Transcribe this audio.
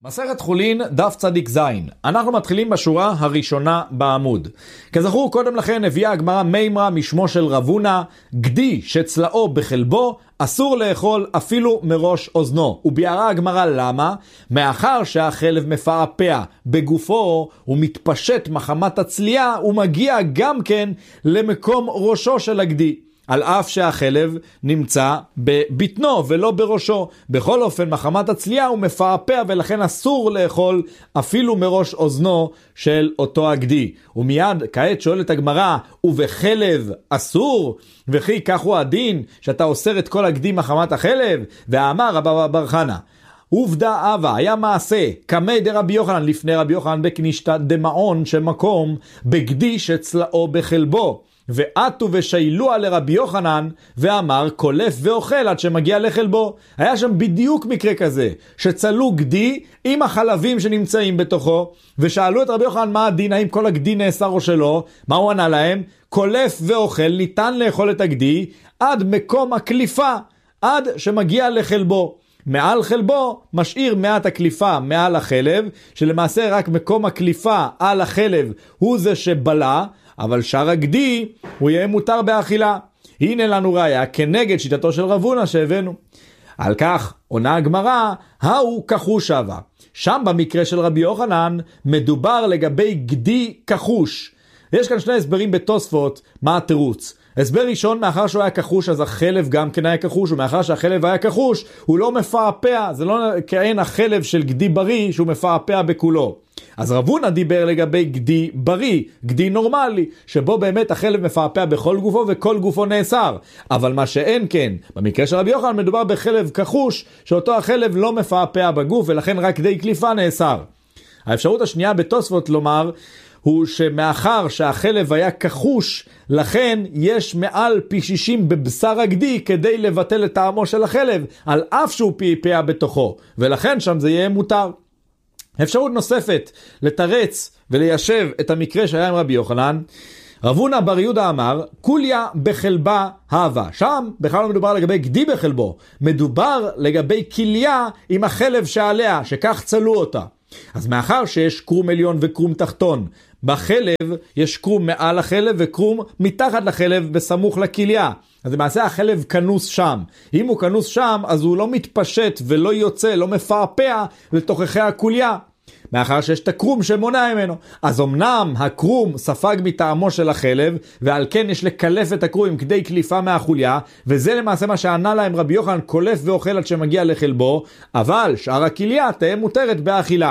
מסכת חולין, דף צדיק זין. אנחנו מתחילים בשורה הראשונה בעמוד. כזכור, קודם לכן הביאה הגמרא מימרה משמו של רב הונא, גדי שצלעו בחלבו, אסור לאכול אפילו מראש אוזנו. וביארה הגמרא למה? מאחר שהחלב מפעפע בגופו, הוא מתפשט מחמת הצליעה, הוא מגיע גם כן למקום ראשו של הגדי. על אף שהחלב נמצא בבטנו ולא בראשו. בכל אופן, מחמת הצליעה הוא מפעפע, ולכן אסור לאכול אפילו מראש אוזנו של אותו הגדי. ומיד כעת שואלת הגמרא, ובחלב אסור? וכי כך הוא הדין שאתה אוסר את כל הגדי מחמת החלב? ואמר רבא בר חנא, עובדה אבה, היה מעשה כמי דרבי יוחנן לפני רבי יוחנן בקנישתא דמעון שמקום בגדי שצלעו בחלבו. ועטו ושיילוה לרבי יוחנן ואמר קולף ואוכל עד שמגיע לחלבו. היה שם בדיוק מקרה כזה, שצלו גדי עם החלבים שנמצאים בתוכו, ושאלו את רבי יוחנן מה הדין, האם כל הגדי נאסר או שלא? מה הוא ענה להם? קולף ואוכל, ניתן לאכול את הגדי עד מקום הקליפה, עד שמגיע לחלבו. מעל חלבו משאיר מעט הקליפה מעל החלב, שלמעשה רק מקום הקליפה על החלב הוא זה שבלה, אבל שאר הגדי הוא יהיה מותר באכילה. הנה לנו ראיה כנגד שיטתו של רב הונא שהבאנו. על כך עונה הגמרא, האו כחוש אבה. שם במקרה של רבי יוחנן מדובר לגבי גדי כחוש. יש כאן שני הסברים בתוספות מה התירוץ. הסבר ראשון, מאחר שהוא היה כחוש אז החלב גם כן היה כחוש, ומאחר שהחלב היה כחוש הוא לא מפעפע, זה לא כאין החלב של גדי בריא שהוא מפעפע בכולו. אז רב הונא דיבר לגבי גדי בריא, גדי נורמלי, שבו באמת החלב מפעפע בכל גופו וכל גופו נאסר. אבל מה שאין כן, במקרה של רבי יוחנן מדובר בחלב כחוש, שאותו החלב לא מפעפע בגוף ולכן רק די קליפה נאסר. האפשרות השנייה בתוספות לומר, הוא שמאחר שהחלב היה כחוש, לכן יש מעל פי 60 בבשר הגדי כדי לבטל את טעמו של החלב, על אף שהוא פעפע בתוכו, ולכן שם זה יהיה מותר. אפשרות נוספת לתרץ וליישב את המקרה שהיה עם רבי יוחנן, רב הונא בר יהודה אמר, כוליה בחלבה הווה. שם בכלל לא מדובר לגבי גדי בחלבו, מדובר לגבי כליה עם החלב שעליה, שכך צלו אותה. אז מאחר שיש קרום עליון וקרום תחתון, בחלב יש קרום מעל החלב וקרום מתחת לחלב בסמוך לכליה. אז למעשה החלב כנוס שם. אם הוא כנוס שם, אז הוא לא מתפשט ולא יוצא, לא מפעפע לתוככי הכליה. מאחר שיש את הקרום שמונע ממנו. אז אמנם הקרום ספג מטעמו של החלב, ועל כן יש לקלף את הקרום עם כדי קליפה מהחוליה, וזה למעשה מה שענה להם רבי יוחנן, קולף ואוכל עד שמגיע לחלבו, אבל שאר הכליה תהיה מותרת באכילה.